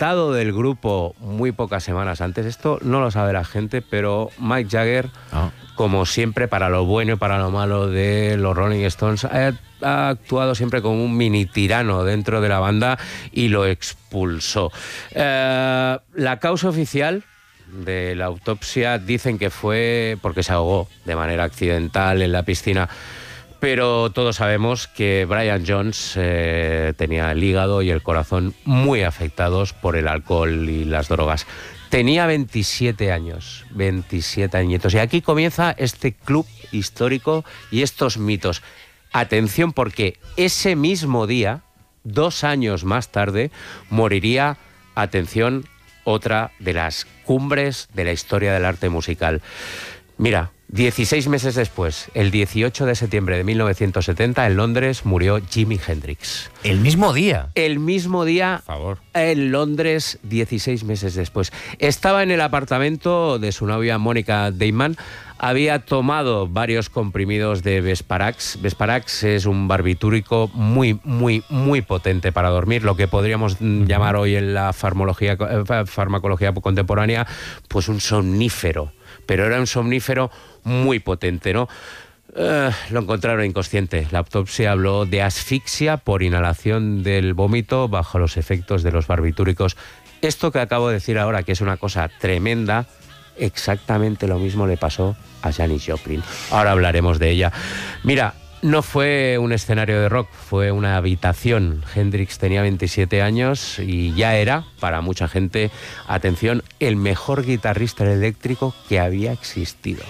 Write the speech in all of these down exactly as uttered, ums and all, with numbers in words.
invitado del grupo muy pocas semanas antes. Esto no lo sabe la gente, pero Mick Jagger, oh. como siempre, para lo bueno y para lo malo de los Rolling Stones, ha, ha actuado siempre como un mini tirano dentro de la banda y lo expulsó. Eh, la causa oficial de la autopsia dicen que fue porque se ahogó de manera accidental en la piscina. Pero todos sabemos que Brian Jones eh, tenía el hígado y el corazón muy afectados por el alcohol y las drogas. Tenía veintisiete años, veintisiete añitos. Y aquí comienza este club histórico y estos mitos. Atención, porque ese mismo día, dos años más tarde, moriría, atención, otra de las cumbres de la historia del arte musical. Mira, dieciséis meses después, el dieciocho de septiembre de mil novecientos setenta, en Londres murió Jimi Hendrix. ¿El mismo día? El mismo día, por favor, en Londres, dieciséis meses después. Estaba en el apartamento de su novia Mónica Damon. Había tomado varios comprimidos de Vesparax. Vesparax es un barbitúrico muy, muy, muy potente para dormir, lo que podríamos llamar hoy en la farmacología, farmacología contemporánea, pues un somnífero. Pero era un somnífero muy potente, ¿no? Uh, lo encontraron inconsciente. La autopsia habló de asfixia por inhalación del vómito bajo los efectos de los barbitúricos. Esto que acabo de decir ahora, que es una cosa tremenda, exactamente lo mismo le pasó a Janis Joplin. Ahora hablaremos de ella. Mira, no fue un escenario de rock, fue una habitación. Hendrix tenía veintisiete años y ya era, para mucha gente, atención, el mejor guitarrista eléctrico que había existido.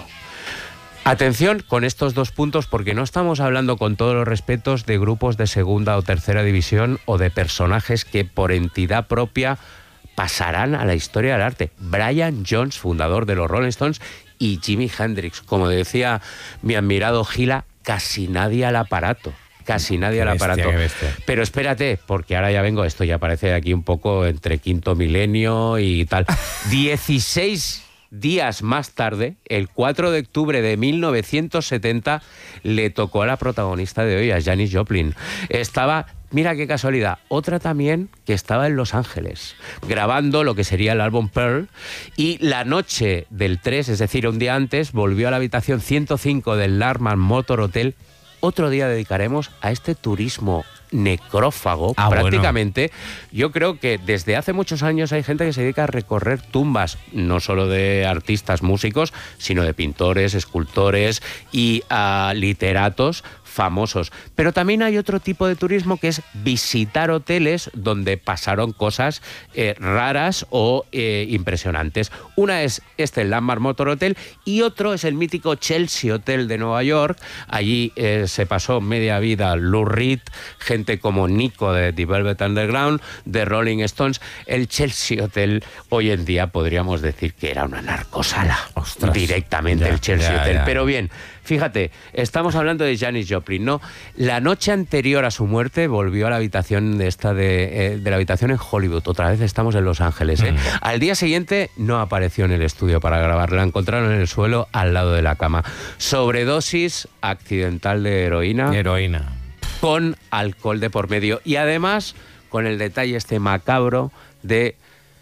Atención con estos dos puntos, porque no estamos hablando, con todos los respetos, de grupos de segunda o tercera división o de personajes que por entidad propia pasarán a la historia del arte. Brian Jones, fundador de los Rolling Stones, y Jimi Hendrix, como decía mi admirado Gila, casi nadie al aparato. Casi nadie al aparato. Pero espérate, porque ahora ya vengo, esto ya parece aquí un poco entre quinto milenio y tal. dieciséis días más tarde, el cuatro de octubre de mil novecientos setenta, le tocó a la protagonista de hoy, a Janis Joplin. Estaba... Mira qué casualidad, otra también que estaba en Los Ángeles, grabando lo que sería el álbum Pearl, y la noche del tres, es decir, un día antes, volvió a la habitación ciento cinco del Landmark Motor Hotel. Otro día dedicaremos a este turismo necrófago, ah, prácticamente. Bueno. Yo creo que desde hace muchos años hay gente que se dedica a recorrer tumbas, no solo de artistas músicos, sino de pintores, escultores y uh, literatos famosos. Pero también hay otro tipo de turismo, que es visitar hoteles donde pasaron cosas eh, raras o eh, impresionantes. Una es este, el Landmark Motor Hotel, y otro es el mítico Chelsea Hotel de Nueva York. Allí eh, se pasó media vida Lou Reed, gente como Nico de The Velvet Underground, de Rolling Stones. El Chelsea Hotel hoy en día podríamos decir que era una narcosala. Ostras, directamente ya, el Chelsea ya, Hotel. Ya. Pero bien, fíjate, estamos hablando de Janis Joplin, ¿no? La noche anterior a su muerte volvió a la habitación de esta de, eh, de la habitación en Hollywood. Otra vez estamos en Los Ángeles, ¿eh? Mm. Al día siguiente no apareció en el estudio para grabar. La encontraron en el suelo al lado de la cama. Sobredosis accidental de heroína. Heroína. Con alcohol de por medio. Y además, con el detalle este macabro de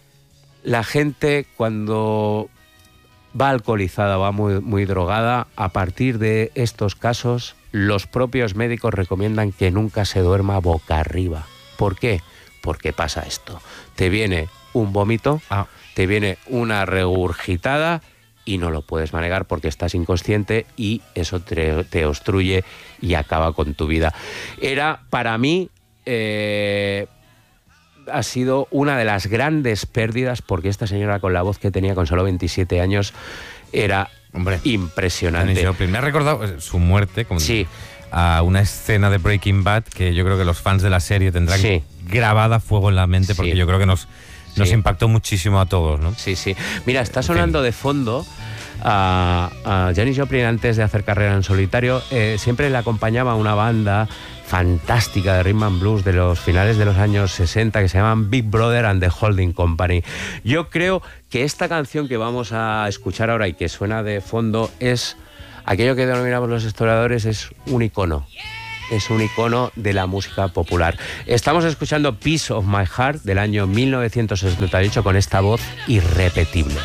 la gente cuando va alcoholizada, va muy, muy drogada. A partir de estos casos, los propios médicos recomiendan que nunca se duerma boca arriba. ¿Por qué? Porque pasa esto. Te viene un vómito, ah. te viene una regurgitada y no lo puedes manejar porque estás inconsciente, y eso te, te obstruye y acaba con tu vida. Era, para mí, eh, ha sido una de las grandes pérdidas, porque esta señora, con la voz que tenía con solo veintisiete años, era Hombre, impresionante. Me ha recordado su muerte como sí. a una escena de Breaking Bad que yo creo que los fans de la serie tendrán sí. grabada a fuego en la mente, porque sí. yo creo que nos, nos sí. impactó muchísimo a todos, ¿no? Sí, sí. Mira, está sonando de fondo a, a Janis Joplin antes de hacer carrera en solitario. Eh, siempre le acompañaba una banda fantástica de rhythm and blues de los finales de los años sesenta que se llaman Big Brother and the Holding Company. Yo creo que esta canción que vamos a escuchar ahora y que suena de fondo es aquello que denominamos los historiadores, es un icono. es un icono de la música popular. Estamos escuchando Piece of My Heart del año mil novecientos setenta y ocho con esta voz irrepetible.